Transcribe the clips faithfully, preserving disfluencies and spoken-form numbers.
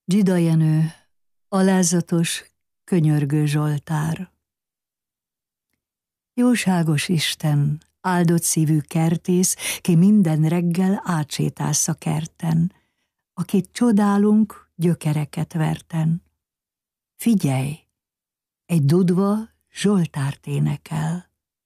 Dzsida Jenő, alázatos, könyörgő Zsoltár. Jóságos Isten, áldott szívű kertész, ki minden reggel átsétálsz a kerten, akit csodálunk gyökereket verten. Figyelj, egy dudva Zsoltárt énekel.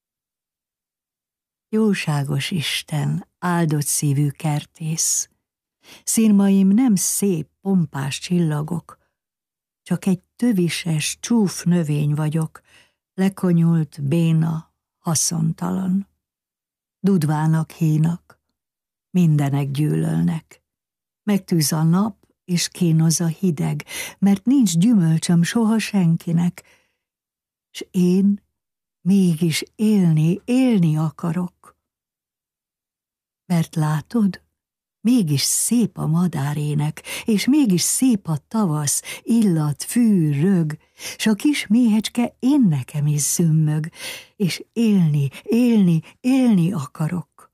Jóságos Isten, áldott szívű kertész, szirmaim nem szép, pompás csillagok, csak egy tövises, csúf növény vagyok, lekonyult, béna, haszontalan. Dudvának hínak, mindenek gyűlölnek. Megtűz a nap, és kínoz a hideg, mert nincs gyümölcsöm soha senkinek, s én mégis élni, élni akarok. Mert látod, mégis szép a madárének, és mégis szép a tavasz, illat, fű, rög, s a kis méhecske én nekem is zümmög, és élni, élni, élni akarok.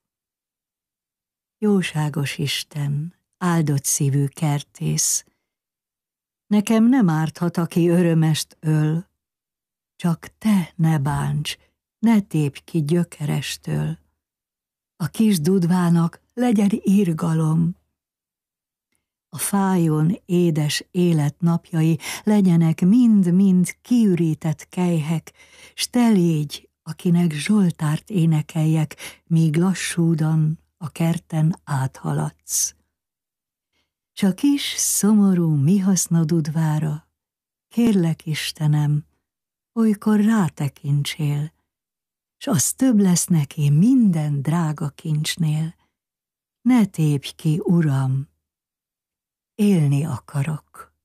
Jóságos Isten, áldott szívű kertész, nekem nem árthat, aki örömest öl, csak te ne bánts, ne tépj ki gyökerestől. A kis dudvának legyen irgalom. A fájon édes élet napjai legyenek mind-mind kiürített kelyhek, s te légy, akinek Zsoltárt énekeljek, míg lassúdan a kerten áthaladsz. S a kis, szomorú, mi haszna dudvára, kérlek Istenem, olykor rátekintsél, s az több lesz neki minden drága kincsnél. Ne tépj ki, Uram, élni akarok.